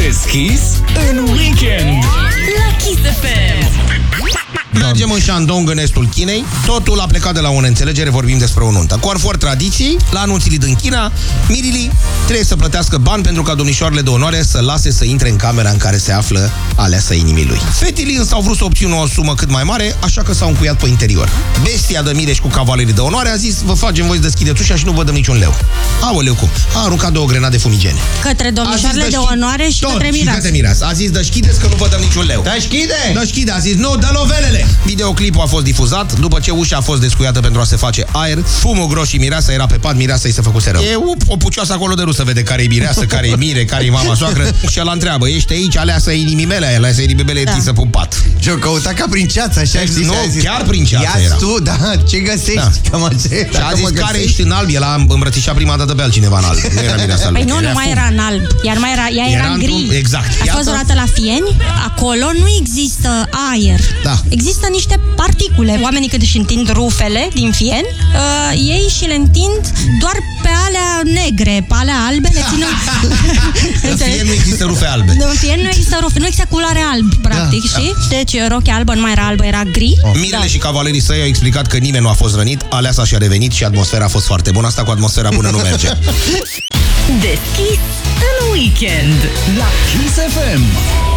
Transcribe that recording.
Deschis în weekend la Kiss FM. Mergem în Shandong, în estul Chinei. Totul a plecat de la o neînțelegere, vorbim despre o nuntă. Conform tradiției, la anunțile din China, mirilii trebuie să plătească bani pentru ca domnișoarele de onoare să lase să intre în camera în care se află aleasa inimii lui. Fetilii însă au vrut să obțină o sumă cât mai mare, așa că s-au încuiat pe interior. Bestia de Mireș cu cavalerii de onoare a zis: vă facem voi să deschideți ușa și nu vă dăm niciun leu. Aoleu, cum? A aruncat 2 grenade fumigene Către domnișoarele de onoare și către mireasă. A zis: deschideți că nu vă dăm niciun leu. Deschide! A zis: nu, dă lovelele! Videoclipul a fost difuzat. După ce ușa a fost descuiată pentru a se face aer, fumul gros și mireasa era pe pat, mireasa i se făcuse rău. E o pucioasă acolo de rus să vede care e mireasă, care e mire, care e mama soacră. Și ăla întreabă: ești aici, aleasa inimii mele, aleasa inimii mele, da. Să pun pat. Și-o căuta ca prin ceață, așa zis. Nu, chiar prin ceață era. Tu, da, ce găsești? Da. Cam așa. Și a zis: care ești în alb? El a îmbrățișat prima dată pe altcineva în alb. Nu era mireasa lui. Păi nu mai era în alb, ea era în gri. Exact. A fost vreodată la Fieni? Acolo nu există aer. Da. Există niște particule. Oamenii când își întind rufele din Fieni, ei și le întind doar pe alea negre, pe alea albe le țin. În Fieni nu există rufe albe. În Fieni nu există rufe, nu există culoare alb, practic, știi? Deci rochea albă nu mai era albă, era gri. Mirele și cavalerii săi au explicat că nimeni nu a fost rănit, aleasa și-a revenit și atmosfera a fost foarte bună. Asta cu atmosfera bună nu merge. Deschis în weekend la Kiss FM.